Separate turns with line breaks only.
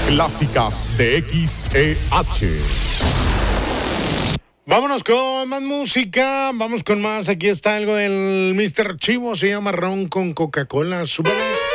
Clásicas de XEH.
Vámonos con más música, vamos con más. Aquí está algo del Mr. Chivo, se llama Ron con Coca-Cola. Súbele.